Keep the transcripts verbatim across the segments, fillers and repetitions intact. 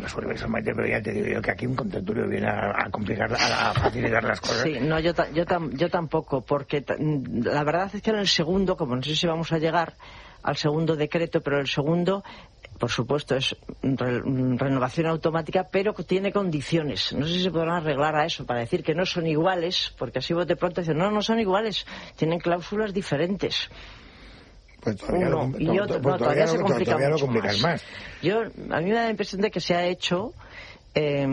resuelve eso, Maite, pero ya te digo yo que aquí un contenturio viene a, a complicar, a, a facilitar las cosas. Sí, no, yo, yo, yo tampoco, porque la verdad es que en el segundo, como no sé si vamos a llegar al segundo decreto, pero el segundo, por supuesto, es re, renovación automática, pero tiene condiciones. No sé si se podrán arreglar a eso, para decir que no son iguales, porque así de pronto dicen, no, no son iguales, tienen cláusulas diferentes. Pues todavía Uno lo, y to, otro, to, no, todavía, todavía se complica todavía mucho lo complicas más. más. Yo, a mí me da la impresión de que se ha hecho... Eh,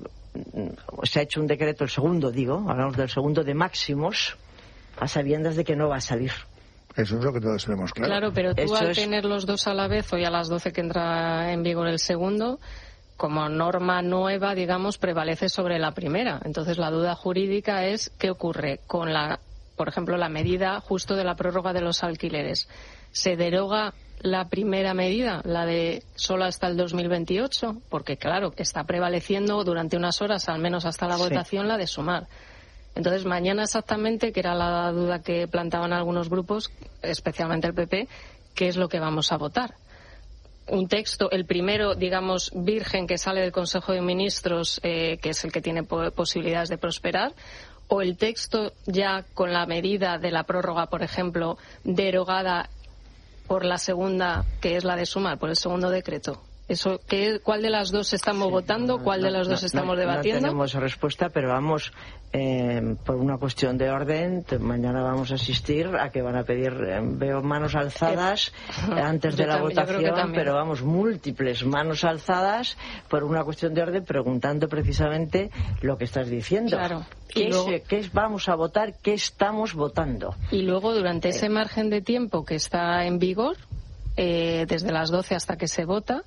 se ha hecho un decreto, el segundo, digo, hablamos del segundo, de máximos, a sabiendas de que no va a salir. Eso es lo que todos tenemos claro. Claro, pero tú Eso al es... tener los dos a la vez, hoy a las doce que entra en vigor el segundo, como norma nueva, digamos, prevalece sobre la primera. Entonces la duda jurídica es qué ocurre con la, por ejemplo, la medida justo de la prórroga de los alquileres. ¿Se deroga la primera medida, la de solo hasta el dos mil veintiocho? Porque, claro, está prevaleciendo durante unas horas, al menos hasta la votación, sí, la de sumar. Entonces, mañana exactamente, que era la duda que planteaban algunos grupos, especialmente el P P, ¿qué es lo que vamos a votar? Un texto, el primero, digamos, virgen que sale del Consejo de Ministros, eh, que es el que tiene po- posibilidades de prosperar, o el texto ya con la medida de la prórroga, por ejemplo, derogada por la segunda, que es la de sumar, por el segundo decreto. Eso, ¿qué, ¿Cuál de las dos estamos sí, votando? ¿Cuál no, de las dos no, estamos no, debatiendo? No tenemos respuesta, pero vamos, eh, por una cuestión de orden, te, mañana vamos a asistir a que van a pedir, eh, veo manos alzadas eh, antes de la también, votación, pero vamos, múltiples manos alzadas por una cuestión de orden, preguntando precisamente lo que estás diciendo. Claro. ¿Qué, luego, es, ¿Qué es, vamos a votar? ¿Qué estamos votando? Y luego, durante ese margen de tiempo que está en vigor, eh, desde las doce hasta que se vota,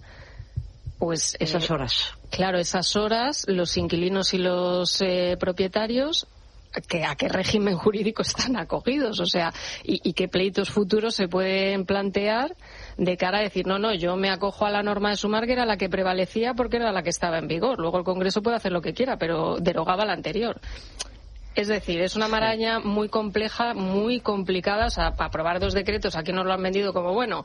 pues esas eh, horas. Claro, esas horas, los inquilinos y los eh, propietarios, que ¿a qué régimen jurídico están acogidos? O sea, y, y qué pleitos futuros se pueden plantear de cara a decir, no, no, yo me acojo a la norma de sumar, que era la que prevalecía porque era la que estaba en vigor. Luego el Congreso puede hacer lo que quiera, pero derogaba la anterior. Es decir, es una maraña muy compleja, muy complicada. O sea, para aprobar dos decretos, aquí nos lo han vendido como, bueno,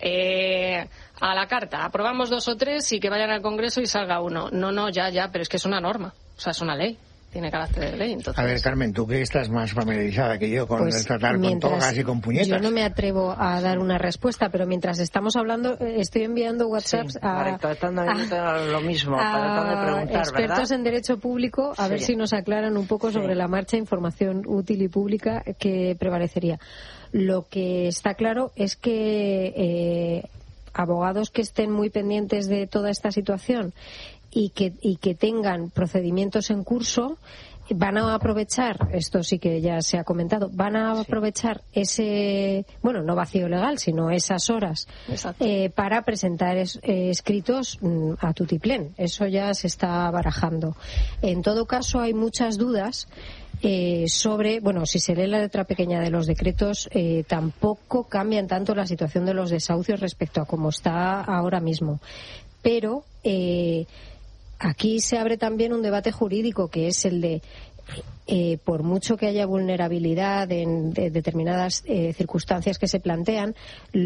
eh, a la carta, aprobamos dos o tres y que vayan al Congreso y salga uno. No, no, ya, ya, pero es que es una norma, o sea, es una ley. Tiene carácter de ley, entonces. A ver, Carmen, tú que estás más familiarizada que yo con pues el tratar con togas y con puñetas. Yo no me atrevo a dar una respuesta, pero mientras estamos hablando, estoy enviando WhatsApps sí, a, tratando de a, lo mismo, a tratando de preguntar, expertos ¿verdad? en derecho público, a sí. ver si nos aclaran un poco sobre sí. la marcha información útil y pública que prevalecería. Lo que está claro es que eh, abogados que estén muy pendientes de toda esta situación y que, y que tengan procedimientos en curso, van a aprovechar, esto sí que ya se ha comentado, van a aprovechar sí. ese, bueno, no vacío legal, sino esas horas eh, para presentar es, eh, escritos mm, a tutiplén. Eso ya se está barajando. En todo caso, hay muchas dudas eh, sobre, bueno, si se lee la letra pequeña de los decretos, eh, tampoco cambian tanto la situación de los desahucios respecto a cómo está ahora mismo. Pero eh, aquí se abre también un debate jurídico, que es el de, eh, por mucho que haya vulnerabilidad en de determinadas eh, circunstancias que se plantean,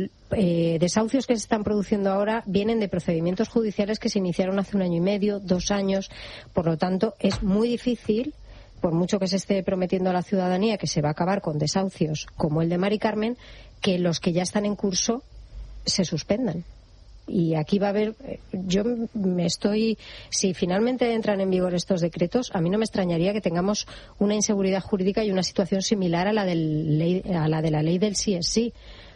eh, desahucios que se están produciendo ahora vienen de procedimientos judiciales que se iniciaron hace un año y medio, dos años. Por lo tanto, es muy difícil, por mucho que se esté prometiendo a la ciudadanía que se va a acabar con desahucios como el de Mari Carmen, que los que ya están en curso se suspendan. Y aquí va a haber, yo me estoy, si finalmente entran en vigor estos decretos, a mí no me extrañaría que tengamos una inseguridad jurídica y una situación similar a la, del ley, a la de la ley del sí es sí,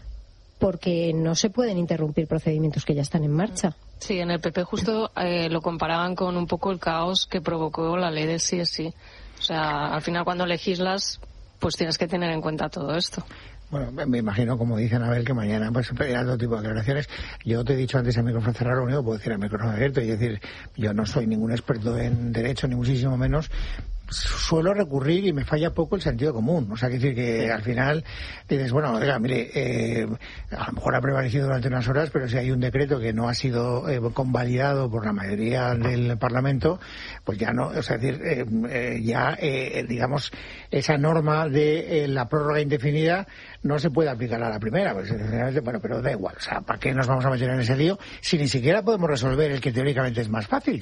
porque no se pueden interrumpir procedimientos que ya están en marcha. Sí, en el P P justo eh, lo comparaban con un poco el caos que provocó la ley del sí es sí. O sea, al final cuando legislas, pues tienes que tener en cuenta todo esto. Bueno, me imagino, como dice Anabel, que mañana pues pedirá todo tipo de declaraciones. Yo te he dicho antes a micrófono cerrado, lo único puedo decir a micrófono abierto, y decir, yo no soy ningún experto en derecho, ni muchísimo menos. Suelo recurrir y me falla poco el sentido común. O sea, que decir que al final dices, bueno, oiga, mire, eh, a lo mejor ha prevalecido durante unas horas, pero si hay un decreto que no ha sido eh, convalidado por la mayoría del Parlamento, pues ya no, o sea, es decir, eh, eh, ya, eh, digamos, esa norma de eh, la prórroga indefinida no se puede aplicar a la primera. Pues, bueno, pero da igual. O sea, ¿para qué nos vamos a meter en ese lío si ni siquiera podemos resolver el que teóricamente es más fácil?